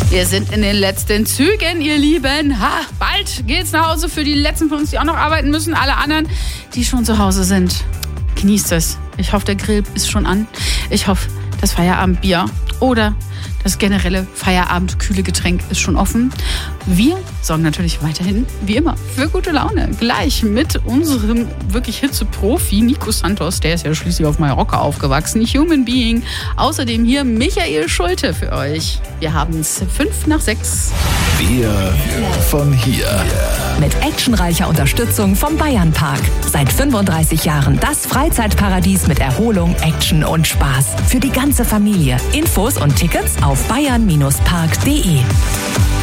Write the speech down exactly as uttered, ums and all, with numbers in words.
Wir sind in den letzten Zügen, ihr Lieben. Ha, bald geht's nach Hause für die letzten von uns, die auch noch arbeiten müssen. Alle anderen, die schon zu Hause sind. Genießt es. Ich hoffe, der Grill ist schon an. Ich hoffe, das Feierabendbier oder das generelle Feierabend-kühle Getränk ist schon offen. Wir sorgen natürlich weiterhin, wie immer, für gute Laune. Gleich mit unserem wirklich Hitze-Profi Nico Santos. Der ist ja schließlich auf Mallorca aufgewachsen. Human Being. Außerdem hier Michael Schulte für euch. Wir haben es fünf nach sechs. Wir von hier. Mit actionreicher Unterstützung vom Bayernpark. Seit fünfunddreißig Jahren das Freizeitparadies mit Erholung, Action und Spaß. Für die ganze Familie. Infos und Tickets auf bayern Bindestrich park punkt de.